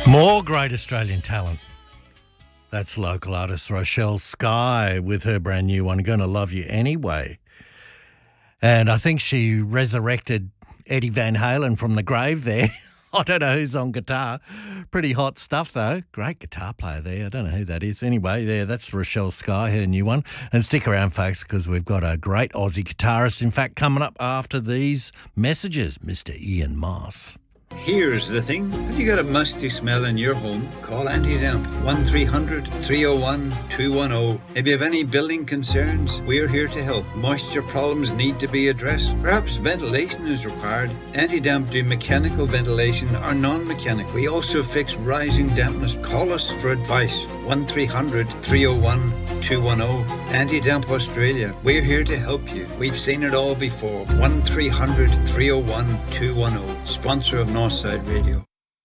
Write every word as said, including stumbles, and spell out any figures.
More great Australian talent. That's local artist Rochelle Sky with her brand new one, Gonna Love You Anyway. And I think she resurrected Eddie Van Halen from the grave there. I don't know who's on guitar. Pretty hot stuff, though. Great guitar player there. I don't know who that is. Anyway, there, that's Rochelle Sky, her new one. And stick around, folks, because we've got a great Aussie guitarist, in fact, coming up after these messages, Mister Ian Moss. Here's the thing. Have you got a musty smell in your home? Call Anti-Damp, one three hundred, three oh one, two one oh. If you have any building concerns, we're here to help. Moisture problems need to be addressed. Perhaps ventilation is required. Anti-Damp do mechanical ventilation or non-mechanical. We also fix rising dampness. Call us for advice. one three hundred, three oh one, two one oh. Anti-Damp Australia. We're here to help you. We've seen it all before. one three hundred, three oh one, two one oh. Sponsor of Northside Radio.